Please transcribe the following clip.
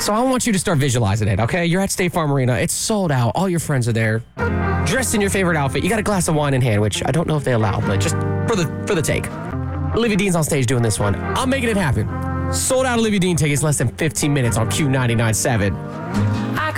So I want you to start visualizing it, okay? You're at State Farm Arena. It's sold out. All your friends are there. Dressed in your favorite outfit. You got a glass of wine in hand, which I don't know if they allow, but just for the take. Olivia Dean's on stage doing this one. I'm making it happen. Sold out Olivia Dean tickets less than 15 minutes on Q99.7.